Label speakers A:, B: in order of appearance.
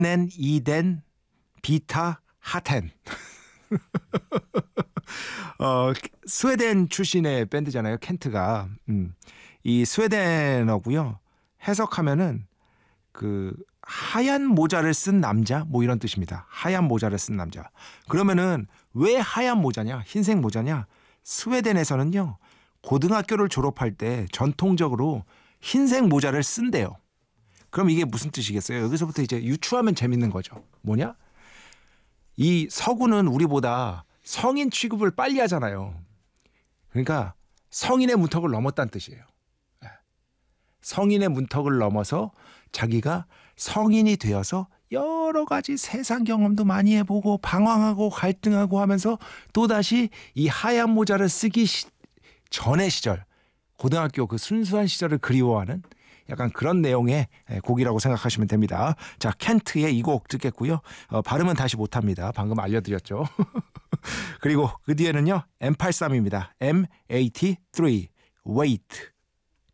A: nen, 이덴, 비타, 하텐. 스웨덴 출신의 밴드잖아요. 켄트가. 이 스웨덴어고요. 해석하면은 그 하얀 모자를 쓴 남자 뭐 이런 뜻입니다. 하얀 모자를 쓴 남자. 그러면은 왜 하얀 모자냐? 흰색 모자냐? 스웨덴에서는요. 고등학교를 졸업할 때 전통적으로 흰색 모자를 쓴대요. 그럼 이게 무슨 뜻이겠어요? 여기서부터 이제 유추하면 재밌는 거죠. 뭐냐? 이 서구는 우리보다 성인 취급을 빨리 하잖아요. 그러니까 성인의 문턱을 넘었다는 뜻이에요. 성인의 문턱을 넘어서 자기가 성인이 되어서 여러 가지 세상 경험도 많이 해보고 방황하고 갈등하고 하면서 또다시 이 하얀 모자를 쓰기 전의 시절, 고등학교 그 순수한 시절을 그리워하는 약간 그런 내용의 곡이라고 생각하시면 됩니다. 자, 켄트의 이 곡 듣겠고요. 발음은 다시 못합니다. 방금 알려드렸죠. 그리고 그 뒤에는요. M83입니다. M83 Wait.